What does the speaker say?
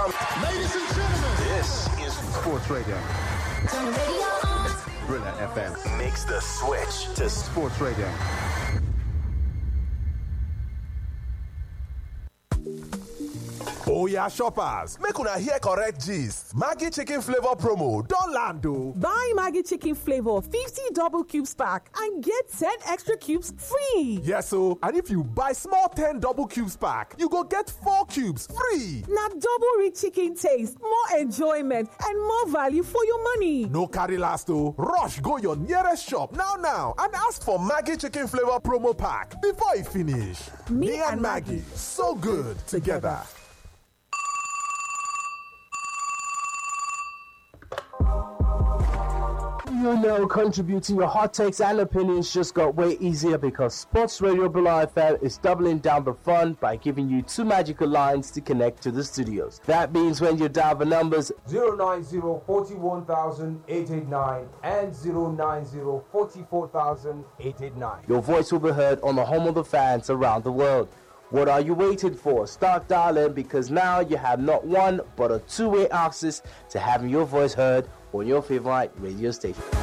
Ladies and gentlemen, This is Sports Radio. Turn the radio on. Thriller FM. Makes the switch to Sports Radio. Oh yeah, shoppers, make una hear correct gist. Maggie chicken flavor promo don land o. Buy Maggie chicken flavor 50 double cubes pack and get 10 extra cubes free. Yes o, and if you buy small 10 double cubes pack, you go get 4 cubes free. Now double rich chicken taste, more enjoyment, and more value for your money. No carry last o. Rush go your nearest shop now and ask for Maggie chicken flavor promo pack before e finish. Me and Maggie, so good together. You know, contributing your hot takes and opinions just got way easier because Sports Radio Below FM is doubling down the fun by giving you 2 magical lines to connect to the studios. That means when you dial the numbers 090-41,889 and 090-44,889, your voice will be heard on the home of the fans around the world. What are you waiting for? Start dialing because now you have not one but a 2-way access to having your voice heard on your favorite radio station.